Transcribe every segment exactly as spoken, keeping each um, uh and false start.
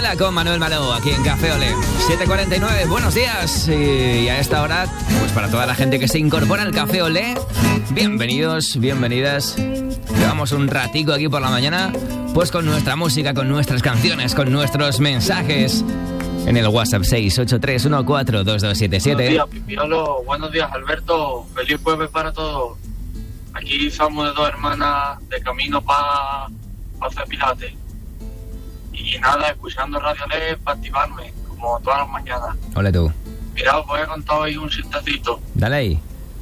Vela con Manuel Malou aquí en Café Olé. siete cuarenta y nueve, buenos días. Y a esta hora, pues para toda la gente que se incorpora al Café Olé, bienvenidos, bienvenidas. Llevamos un ratico aquí por la mañana, pues con nuestra música, con nuestras canciones, con nuestros mensajes. En el WhatsApp seis ocho tres uno cuatro dos dos siete siete. Buenos días, Pipiolo. Buenos días, Alberto. Feliz jueves para todos. Aquí somos de dos hermanas de camino para pa hacer pilates. Y nada, escuchando Radio L para activarme, como todas las mañanas. Hola tú. Mira, os voy a contar hoy un chistecito. Dale ahí.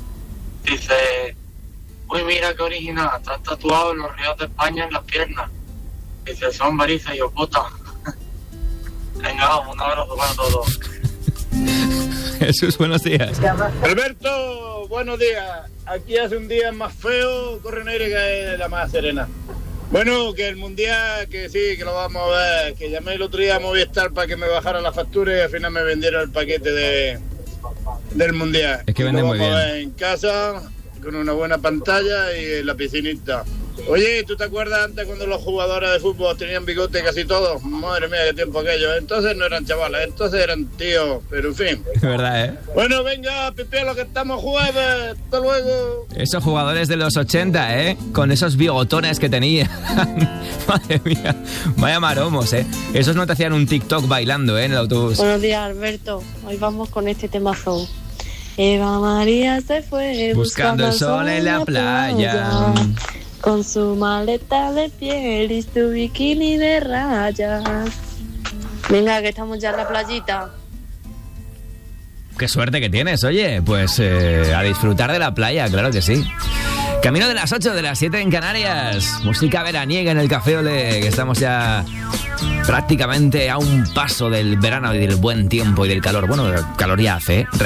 Dice, uy, mira qué original, están tatuados los ríos de España en las piernas. Dice, son varices y yo, puta. Venga, un abrazo para todos. Jesús, buenos días. Alberto, buenos días. Aquí hace un día más feo, corre un aire que la más serena. Bueno, que el mundial, que sí, que lo vamos a ver. Que llamé el otro día a Movistar para que me bajara la factura y al final me vendieron el paquete de del mundial. Es que vende muy bien. Lo vamos a ver en casa, con una buena pantalla y en la piscinita. Oye, ¿tú te acuerdas antes cuando los jugadores de fútbol tenían bigote casi todos? Madre mía, qué tiempo aquello. Entonces no eran chavales, entonces eran tíos, pero en fin. Es verdad, ¿eh? Bueno, venga, Pipiolo, que estamos jueves. Hasta luego. Esos jugadores de los ochenta, ¿eh? Con esos bigotones que tenían. Madre mía, vaya maromos, ¿eh? Esos no te hacían un TikTok bailando, ¿eh? En el autobús. Buenos días, Alberto. Hoy vamos con este temazo. Eva María se fue buscando el sol en la playa, con su maleta de piel y su bikini de rayas. Venga, que estamos ya en la playita. Qué suerte que tienes, oye. Pues eh, a disfrutar de la playa, claro que sí. Camino de las ocho, de las siete en Canarias. Música veraniega en el Café Olé, que estamos ya prácticamente a un paso del verano y del buen tiempo y del calor. Bueno, calor ya hace, ¿eh?